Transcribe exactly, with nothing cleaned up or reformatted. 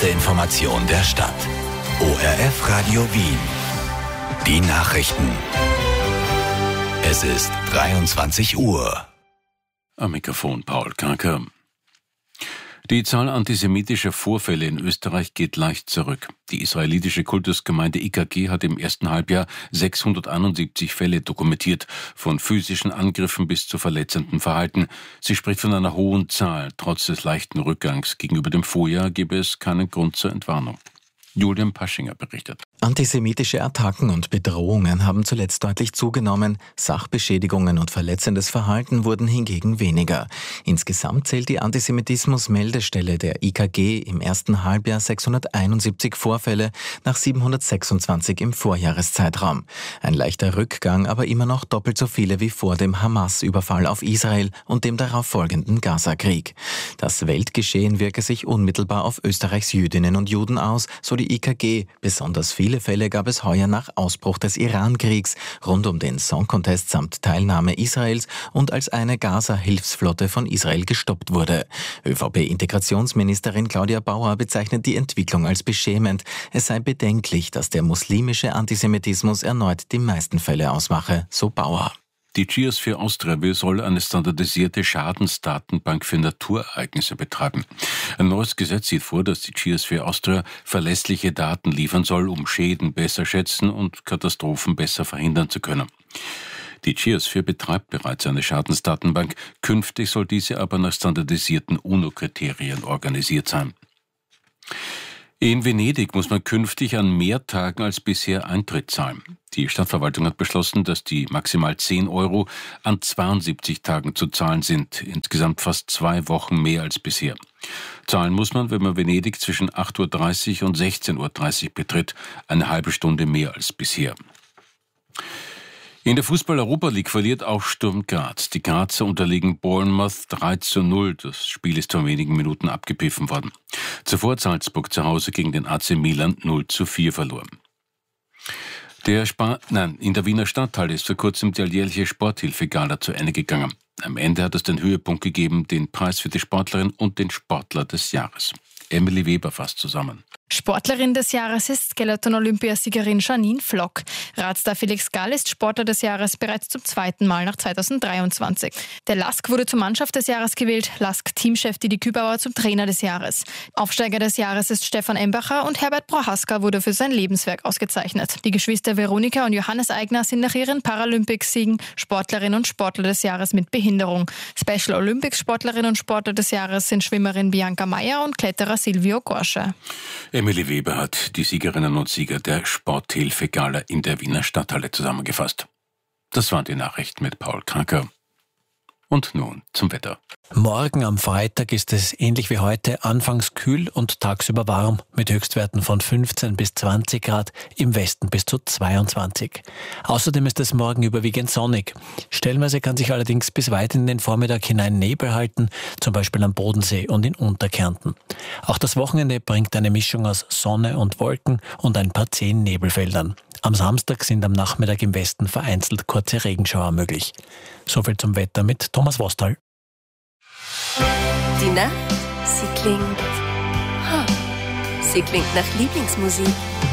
erste Information der Stadt. O R F Radio Wien. Die Nachrichten. Es ist dreiundzwanzig Uhr. Am Mikrofon Paul Kanker. Die Zahl antisemitischer Vorfälle in Österreich geht leicht zurück. Die israelitische Kultusgemeinde I K G hat im ersten Halbjahr sechshunderteinundsiebzig Fälle dokumentiert, von physischen Angriffen bis zu verletzendem Verhalten. Sie spricht von einer hohen Zahl. Trotz des leichten Rückgangs gegenüber dem Vorjahr gebe es keinen Grund zur Entwarnung. Julian Paschinger berichtet. Antisemitische Attacken und Bedrohungen haben zuletzt deutlich zugenommen. Sachbeschädigungen und verletzendes Verhalten wurden hingegen weniger. Insgesamt zählt die Antisemitismus-Meldestelle der I K G im ersten Halbjahr sechshunderteinundsiebzig Vorfälle nach siebenhundertsechsundzwanzig im Vorjahreszeitraum. Ein leichter Rückgang, aber immer noch doppelt so viele wie vor dem Hamas-Überfall auf Israel und dem darauf folgenden Gaza-Krieg. Das Weltgeschehen wirke sich unmittelbar auf Österreichs Jüdinnen und Juden aus, so die I K G. Besonders viele Fälle gab es heuer nach Ausbruch des Iran-Kriegs, rund um den Song Contest samt Teilnahme Israels und als eine Gaza-Hilfsflotte von Israel gestoppt wurde. ÖVP-Integrationsministerin Claudia Bauer bezeichnet die Entwicklung als beschämend. Es sei bedenklich, dass der muslimische Antisemitismus erneut die meisten Fälle ausmache, so Bauer. Die Geosphere Austria soll eine standardisierte Schadensdatenbank für Naturereignisse betreiben. Ein neues Gesetz sieht vor, dass die Geosphere Austria verlässliche Daten liefern soll, um Schäden besser schätzen und Katastrophen besser verhindern zu können. Die Geosphere betreibt bereits eine Schadensdatenbank. Künftig soll diese aber nach standardisierten UNO-Kriterien organisiert sein. In Venedig muss man künftig an mehr Tagen als bisher Eintritt zahlen. Die Stadtverwaltung hat beschlossen, dass die maximal zehn Euro an zweiundsiebzig Tagen zu zahlen sind. Insgesamt fast zwei Wochen mehr als bisher. Zahlen muss man, wenn man Venedig zwischen acht Uhr dreißig und sechzehn Uhr dreißig betritt. Eine halbe Stunde mehr als bisher. In der Fußball-Europa League verliert auch Sturm Graz. Die Grazer unterliegen Bournemouth drei zu null. Das Spiel ist vor wenigen Minuten abgepfiffen worden. Zuvor hat Salzburg zu Hause gegen den A C Milan null zu vier verloren. Der Spa- Nein, in der Wiener Stadthalle ist vor kurzem die alljährliche Sporthilfe-Gala zu Ende gegangen. Am Ende hat es den Höhepunkt gegeben, den Preis für die Sportlerin und den Sportler des Jahres. Emily Weber fasst zusammen. Sportlerin des Jahres ist Skeleton-Olympiasiegerin Janine Flock. Radstar Felix Gall ist Sportler des Jahres bereits zum zweiten Mal nach zweitausenddreiundzwanzig. Der Lask wurde zur Mannschaft des Jahres gewählt, Lask-Teamchef Didi Kübauer zum Trainer des Jahres. Aufsteiger des Jahres ist Stefan Embacher und Herbert Prohaska wurde für sein Lebenswerk ausgezeichnet. Die Geschwister Veronika und Johannes Eigner sind nach ihren Paralympics-Siegen Sportlerin und Sportler des Jahres mit Behinderung. Special Olympics Sportlerin und Sportler des Jahres sind Schwimmerin Bianca Meyer und Kletterer Silvio Gorsche. Emily Weber hat die Siegerinnen und Sieger der Sporthilfe-Gala in der Wiener Stadthalle zusammengefasst. Das waren die Nachrichten mit Paul Kanker. Und nun zum Wetter. Morgen am Freitag ist es ähnlich wie heute anfangs kühl und tagsüber warm mit Höchstwerten von fünfzehn bis zwanzig Grad, im Westen bis zu zweiundzwanzig. Außerdem ist es morgen überwiegend sonnig. Stellenweise kann sich allerdings bis weit in den Vormittag hinein Nebel halten, zum Beispiel am Bodensee und in Unterkärnten. Auch das Wochenende bringt eine Mischung aus Sonne und Wolken und ein paar zehn Nebelfeldern. Am Samstag sind am Nachmittag im Westen vereinzelt kurze Regenschauer möglich. Soviel zum Wetter mit Thomas Wostal. Die Nacht, sie klingt... Ha, sie klingt nach Lieblingsmusik.